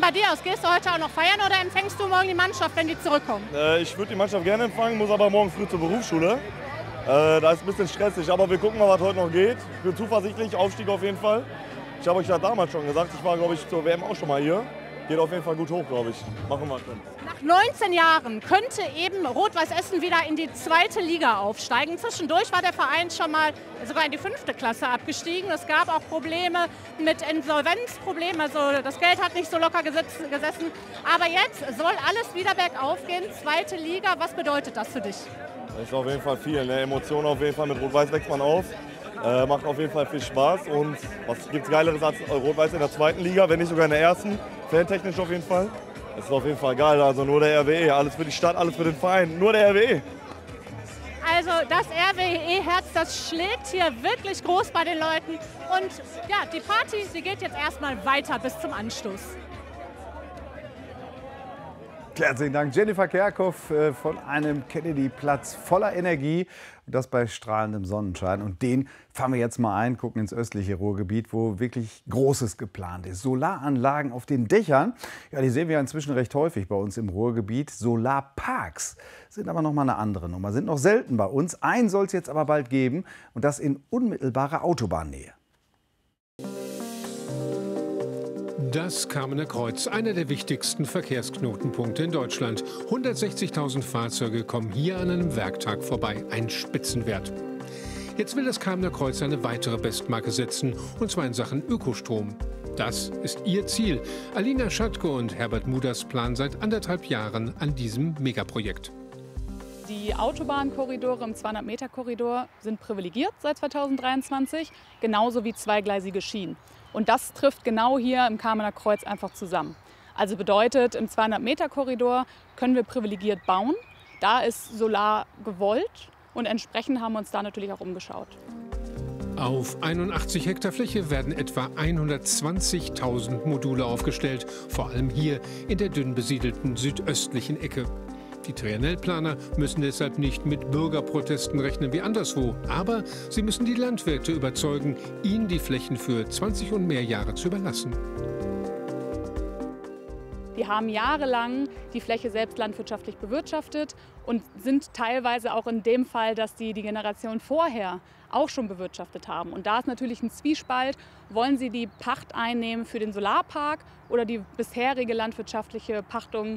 bei dir aus? Gehst du heute auch noch feiern oder empfängst du morgen die Mannschaft, wenn die zurückkommen? Ich würde die Mannschaft gerne empfangen, muss aber morgen früh zur Berufsschule. Da ist ein bisschen stressig, aber wir gucken mal, was heute noch geht. Ich bin zuversichtlich, Aufstieg auf jeden Fall. Ich habe euch ja damals schon gesagt, ich war, glaube ich, zur WM auch schon mal hier. Geht auf jeden Fall gut hoch, glaube ich. Machen wir schon. Nach 19 Jahren könnte eben Rot-Weiß Essen wieder in die 2. Liga aufsteigen. Zwischendurch war der Verein schon mal sogar in die 5. Klasse abgestiegen. Es gab auch Probleme mit Insolvenzproblemen. Also das Geld hat nicht so locker gesessen. Aber jetzt soll alles wieder bergauf gehen. 2. Liga, was bedeutet das für dich? Das ist auf jeden Fall viel. Ne? Emotionen auf jeden Fall. Mit Rot-Weiß wächst man auf. Macht auf jeden Fall viel Spaß. Und was gibt es Geileres als Rot-Weiß in der 2. Liga, wenn nicht sogar in der 1. Fantechnisch auf jeden Fall. Das ist auf jeden Fall geil. Also nur der RWE. Alles für die Stadt, alles für den Verein. Nur der RWE. Also das RWE-Herz, das schlägt hier wirklich groß bei den Leuten. Und ja, die Party, sie geht jetzt erstmal weiter bis zum Anstoß. Herzlichen Dank, Jennifer Kerkhoff von einem Kennedy-Platz voller Energie. Und das bei strahlendem Sonnenschein. Und den fahren wir jetzt mal ein, gucken ins östliche Ruhrgebiet, wo wirklich Großes geplant ist. Solaranlagen auf den Dächern, ja, die sehen wir inzwischen recht häufig bei uns im Ruhrgebiet. Solarparks sind aber noch mal eine andere Nummer, sind noch selten bei uns. Einen soll es jetzt aber bald geben und das in unmittelbarer Autobahnnähe. Das Kamener Kreuz, einer der wichtigsten Verkehrsknotenpunkte in Deutschland. 160.000 Fahrzeuge kommen hier an einem Werktag vorbei. Ein Spitzenwert. Jetzt will das Kamener Kreuz eine weitere Bestmarke setzen, und zwar in Sachen Ökostrom. Das ist ihr Ziel. Alina Schatke und Herbert Muders planen seit 1,5 Jahren an diesem Megaprojekt. Die Autobahnkorridore im 200-Meter-Korridor sind privilegiert seit 2023, genauso wie zweigleisige Schienen. Und das trifft genau hier im Kamener Kreuz einfach zusammen. Also bedeutet, im 200-Meter-Korridor können wir privilegiert bauen. Da ist Solar gewollt und entsprechend haben wir uns da natürlich auch umgeschaut. Auf 81 Hektar Fläche werden etwa 120.000 Module aufgestellt, vor allem hier in der dünn besiedelten südöstlichen Ecke. Die Triennell-Planer müssen deshalb nicht mit Bürgerprotesten rechnen wie anderswo. Aber sie müssen die Landwirte überzeugen, ihnen die Flächen für 20 und mehr Jahre zu überlassen. Die haben jahrelang die Fläche selbst landwirtschaftlich bewirtschaftet und sind teilweise auch in dem Fall, dass die Generation vorher auch schon bewirtschaftet haben. Und da ist natürlich ein Zwiespalt. Wollen sie die Pacht einnehmen für den Solarpark oder die bisherige landwirtschaftliche Pachtung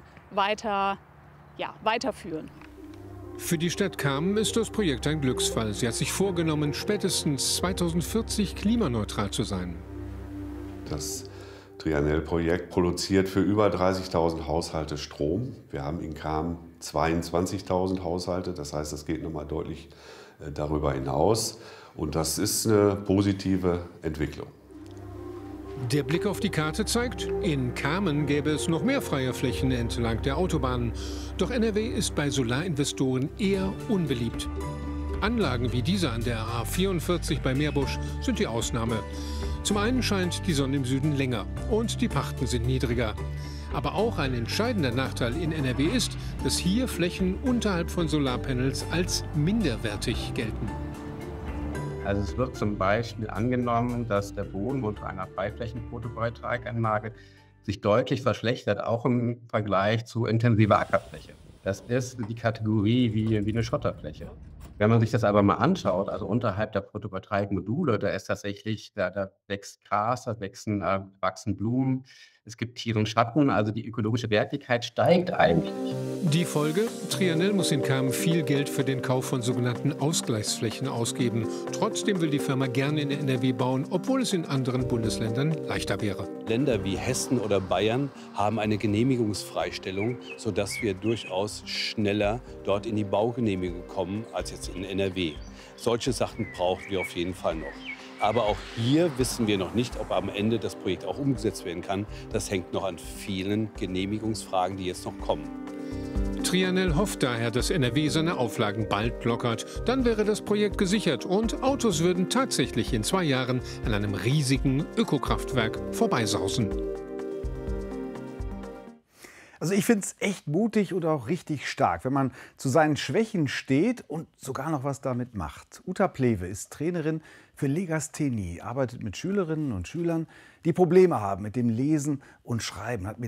weiterführen? Für die Stadt Kamen ist das Projekt ein Glücksfall. Sie hat sich vorgenommen, spätestens 2040 klimaneutral zu sein. Das Triennell-Projekt produziert für über 30.000 Haushalte Strom. Wir haben in Kamen 22.000 Haushalte, das heißt, es geht nochmal deutlich darüber hinaus. Und das ist eine positive Entwicklung. Der Blick auf die Karte zeigt, in Kamen gäbe es noch mehr freie Flächen entlang der Autobahnen. Doch NRW ist bei Solarinvestoren eher unbeliebt. Anlagen wie diese an der A44 bei Meerbusch sind die Ausnahme. Zum einen scheint die Sonne im Süden länger und die Pachten sind niedriger. Aber auch ein entscheidender Nachteil in NRW ist, dass hier Flächen unterhalb von Solarpanels als minderwertig gelten. Also es wird zum Beispiel angenommen, dass der Boden unter einer Freiflächen-Photovoltaikanlage sich deutlich verschlechtert, auch im Vergleich zu intensiver Ackerfläche. Das ist die Kategorie wie eine Schotterfläche. Wenn man sich das aber mal anschaut, also unterhalb der Photovoltaikmodule, da ist tatsächlich, da wächst Gras, da wachsen Blumen, es gibt Tiere und Schatten, also die ökologische Wertigkeit steigt eigentlich. Die Folge? Triennell muss in Kamen viel Geld für den Kauf von sogenannten Ausgleichsflächen ausgeben. Trotzdem will die Firma gerne in NRW bauen, obwohl es in anderen Bundesländern leichter wäre. Länder wie Hessen oder Bayern haben eine Genehmigungsfreistellung, sodass wir durchaus schneller dort in die Baugenehmigung kommen als jetzt in NRW. Solche Sachen brauchen wir auf jeden Fall noch. Aber auch hier wissen wir noch nicht, ob am Ende das Projekt auch umgesetzt werden kann. Das hängt noch an vielen Genehmigungsfragen, die jetzt noch kommen. Triennell hofft daher, dass NRW seine Auflagen bald lockert. Dann wäre das Projekt gesichert und Autos würden tatsächlich in 2 Jahren an einem riesigen Ökokraftwerk vorbeisausen. Also ich finde es echt mutig und auch richtig stark, wenn man zu seinen Schwächen steht und sogar noch was damit macht. Uta Plewe ist Trainerin für Legasthenie, arbeitet mit Schülerinnen und Schülern, die Probleme haben mit dem Lesen und Schreiben, hat mit